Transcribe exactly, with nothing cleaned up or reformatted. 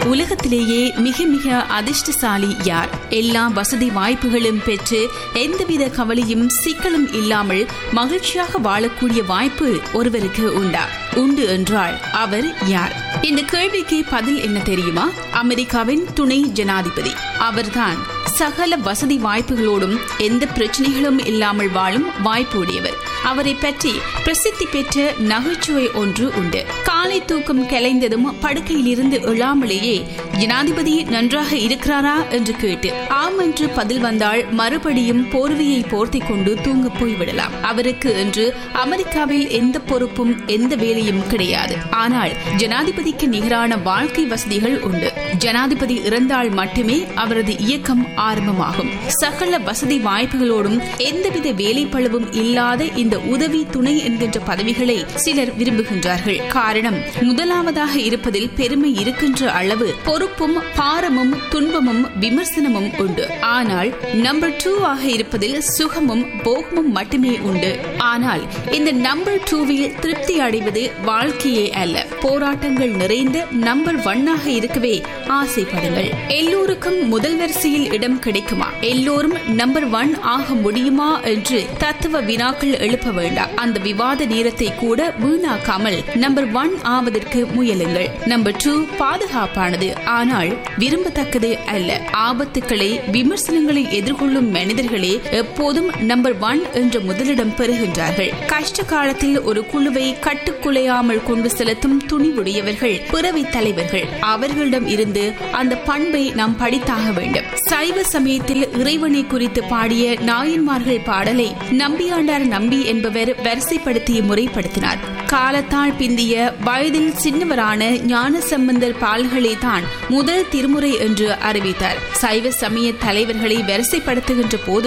உலகத்திலேயே மிக மிக அதிர்ஷ்டசாலி யார்? எல்லா வசதி வாய்ப்புகளும் பெற்று எந்தவித கவலையும் சிக்கலும் இல்லாமல் மகிழ்ச்சியாக வாழக்கூடிய வாய்ப்பு ஒருவருக்கு உண்டா? உண்டு என்றால் அவர் யார்? இந்த கேள்விக்கு பதில் என்ன தெரியுமா? அமெரிக்காவின் துணை ஜனாதிபதி. அவர்தான் சகல வசதி வாய்ப்புகளோடும் எந்த பிரச்சனைகளும் இல்லாமல் வாழும் வாய்ப்பு உடையவர். அவரை பற்றி பிரசித்தி பெற்ற நகைச்சுவை ஒன்று உண்டு. காலை தூக்கம் கலைந்ததும் படுக்கையிலிருந்து எழாமலேயே ஜனாதிபதி நன்றாக இருக்கிறாரா என்று கேட்டு ஆம் என்று பதில் வந்தால் மறுபடியும் போர்வையை போர்த்தி கொண்டு தூங்க போய்விடலாம். அவருக்கு என்று அமெரிக்காவில் எந்த பொறுப்பும் எந்த வேலையும் கிடையாது. ஆனால் ஜனாதிபதிக்கு நிகரான வாழ்க்கை வசதிகள் உண்டு. ஜனாதிபதி இறந்தால் மட்டுமே அவரது இயக்கம் ஆரம்பமாகும். சகல வசதி வாய்ப்புகளோடும் எந்தவித வேலை பழுவும் இல்லாத இந்த உதவி துணை என்கின்ற பதவிகளை சிலர் விரும்புகின்றார்கள். காரணம், முதலாவதாக இருப்பதில் பெருமை இருக்கின்ற அளவு பொறுப்பும் பாரமும் துன்பமும் விமர்சனமும் உண்டு. ஆனால் நம்பர் டூ ஆக இருப்பதில் சுகமும் போகமும் மட்டுமே உண்டு. ஆனால் இந்த நம்பர் டூவில் திருப்தி அடைவது வாழ்க்கையே அல்ல. போராட்டங்கள் நிறைந்த நம்பர் ஒன்னாக இருக்கவே ஆசைப்படுங்கள். எல்லோருக்கும் முதல் வரிசையில் இடம் கிடைக்குமா? எல்லோரும் நம்பர் ஒன் ஆக முடியுமா என்று தத்துவ வினாக்கள் எழுப்ப வேண்டாம். அந்த விவாத நேரத்தை கூட வீணாக்காமல் நம்பர் ஒன் ஆவதற்கு முயலுங்கள். நம்பர் டூ பாதுகாப்பானது, ஆனால் விரும்பத்தக்கது அல்ல. ஆபத்துக்களை விமர்சனங்களை எதிர்கொள்ளும் மனிதர்களே எப்போதும் நம்பர் ஒன் என்ற முதலிடம் பெறுகின்றார்கள். கஷ்ட காலத்தில் ஒரு குழுவை கட்டுக்குலையாமல் கொண்டு செலுத்தும் துணிவுடையவர்கள் பிறவி தலைவர்கள். அவர்களிடம் இருந்து அந்த பண்பை நாம் படித்தாக வேண்டும். சைவ சமயத்தில் இறைவனை குறித்து பாடிய நாயன்மார்கள் பாடலை நம்பியாண்டார் நம்பி என்பவர் வரிசைப்படுத்திய முறைப்படுத்தினார். காலத்தால் பிந்திய வயதில் சின்னவரான ஞான சம்பந்தர் பால்களை தான் முதல் திருமுறை என்று அறிவித்தார். சைவ சமய தலைவர்களை வரிசைப்படுத்துகின்ற போது